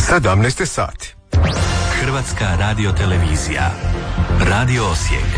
17 sati. Hrvatska radiotelevizija. Radio Osijek.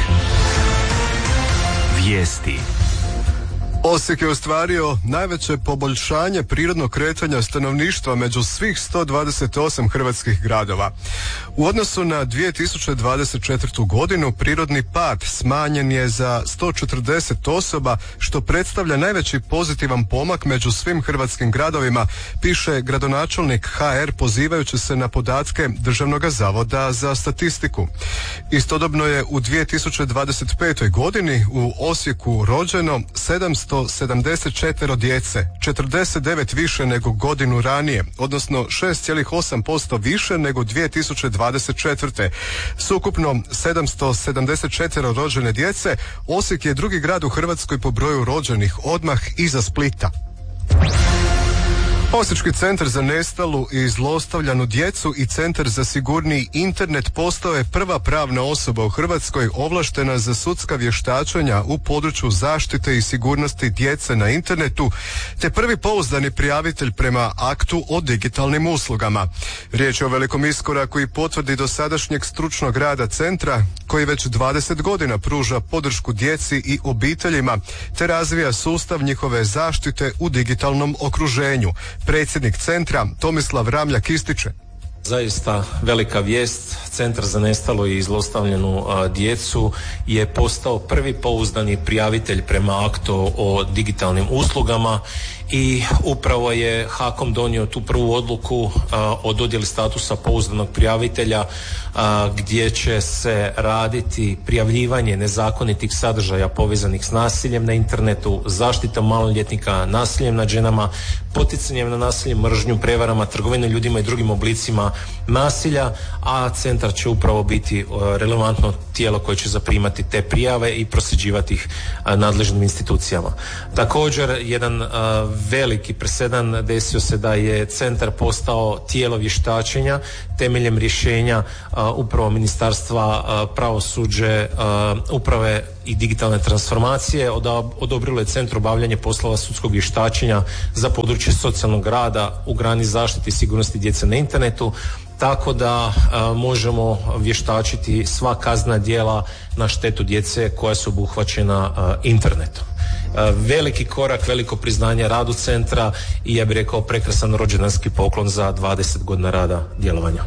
Vijesti. Osijek je ostvario najveće poboljšanje prirodnog kretanja stanovništva među svih 128 hrvatskih gradova. U odnosu na 2024. godinu prirodni pad smanjen je za 140 osoba, što predstavlja najveći pozitivan pomak među svim hrvatskim gradovima, piše gradonačelnik HR pozivajući se na podatke Državnog zavoda za statistiku. Istodobno je u 2025. godini u Osijeku rođeno 774 djece, 49 više nego godinu ranije, odnosno 6,8% više nego 2024. S ukupno 774 rođene djece, Osijek je drugi grad u Hrvatskoj po broju rođenih, odmah iza Splita. Osječki centar za nestalu i zlostavljanu djecu i centar za sigurniji internet postao je prva pravna osoba u Hrvatskoj ovlaštena za sudska vještačenja u području zaštite i sigurnosti djece na internetu, te prvi pouzdani prijavitelj prema aktu o digitalnim uslugama. Riječ je o velikom iskoraku i potvrdi dosadašnjeg stručnog rada centra, koji već 20 godina pruža podršku djeci i obiteljima, te razvija sustav njihove zaštite u digitalnom okruženju. Predsjednik centra Tomislav Ramljak ističe: Zaista velika vijest, Centar za nestalu i zlostavljanu djecu je postao prvi pouzdani prijavitelj prema aktu o digitalnim uslugama i upravo je HAKOM donio tu prvu odluku o dodjeli statusa pouzdanog prijavitelja gdje će se raditi prijavljivanje nezakonitih sadržaja povezanih s nasiljem na internetu, zaštitom maloljetnika, nasiljem nad ženama, poticanjem na nasilje, mržnju, prevarama, trgovine ljudima i drugim oblicima nasilja, a centar će upravo biti relevantno tijelo koje će zaprimati te prijave i prosljeđivati ih nadležnim institucijama. Također, jedan veliki presedan desio se da je centar postao tijelo vještačenja temeljem rješenja upravo Ministarstva pravosuđe, uprave i digitalne transformacije. Odobrilo je centru obavljanje poslova sudskog vještačenja za područje socijalnog rada u grani zaštite i sigurnosti djece na internetu, tako da možemo vještačiti sva kaznena djela na štetu djece koja su obuhvaćena internetom. Veliki korak, veliko priznanje radu centra i ja bih rekao prekrasan rođendanski poklon za 20 godina rada djelovanja.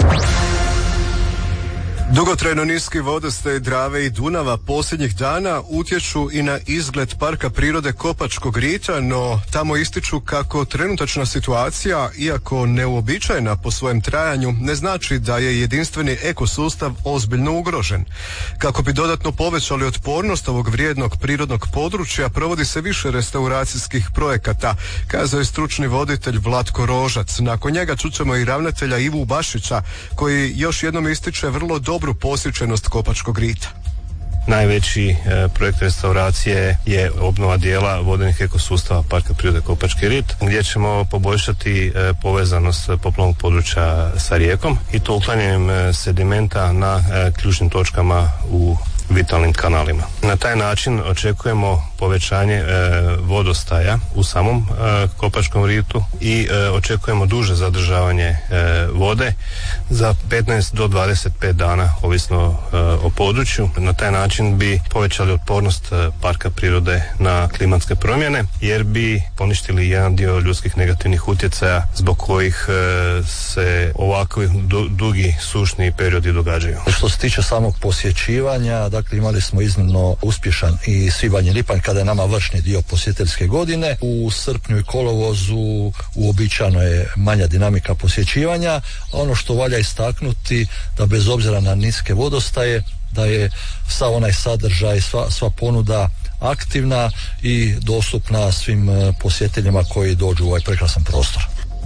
Dugotrajno niski vodostaj Drave i Dunava posljednjih dana utječu i na izgled Parka prirode Kopačkog rita, no tamo ističu kako trenutačna situacija, iako neuobičajena po svojem trajanju, ne znači da je jedinstveni ekosustav ozbiljno ugrožen. Kako bi dodatno povećali otpornost ovog vrijednog prirodnog područja, provodi se više restauracijskih projekata, kazao je stručni voditelj Vlatko Rožac. Nakon njega čućemo i ravnatelja Ivu Bašića, koji još jednom ističe vrlo dobru posjećenost Kopačkog rita. Najveći projekt restauracije je obnova dijela vodenih ekosustava Parka prirode Kopački rit, gdje ćemo poboljšati povezanost poplavnog područja sa rijekom i to uklanjanjem sedimenta na ključnim točkama u vitalnim kanalima. Na taj način očekujemo povećanje vodostaja u samom Kopačkom ritu i očekujemo duže zadržavanje vode za 15 do 25 dana, ovisno o području. Na taj način bi povećali otpornost parka prirode na klimatske promjene, jer bi poništili jedan dio ljudskih negativnih utjecaja zbog kojih se ovakvi dugi sušni periodi događaju. Što se tiče samog posjećivanja, dakle imali smo iznimno uspješan i svibanj i lipanj kada je nama vršni dio posjetiteljske godine. U srpnju i kolovozu uobičajeno je manja dinamika posjećivanja. Ono što valja istaknuti da bez obzira na niske vodostaje, da je sav onaj sadržaj, sva ponuda aktivna i dostupna svim posjetiteljima koji dođu u ovaj prekrasan prostor.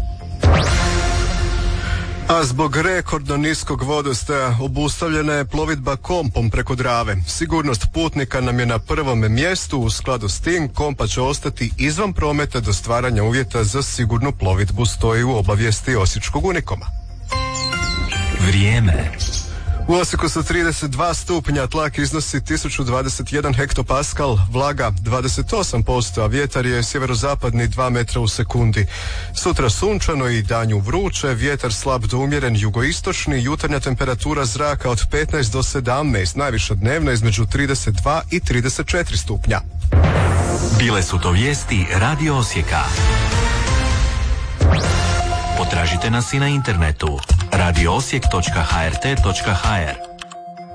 A zbog rekordno niskog vodostaja obustavljena je plovidba kompom preko Drave. Sigurnost putnika nam je na prvom mjestu. U skladu s tim kompa će ostati izvan prometa do stvaranja uvjeta za sigurnu plovidbu, stoji u obavijesti Osječkog Unikoma. Vrijeme. U Osijeku su 32 stupnja, tlak iznosi 1021 hektopaskal, vlaga 28%, a vjetar je sjeverozapadni 2 metra u sekundi. Sutra sunčano i danju vruće, vjetar slab do umjeren jugoistočni, jutarnja temperatura zraka od 15 do 17, najviša dnevna između 32 i 34 stupnja. Bile su to vijesti Radio Osijeka. Potražite nas i na internetu radioosijek.hrt.hr.